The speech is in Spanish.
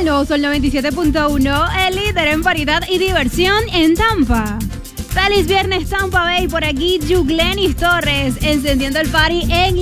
El nuevo Sol 97.1, el líder en variedad y diversión en Tampa. Feliz viernes, Tampa Bay. Por aquí, Yuglenis Torres, encendiendo el party en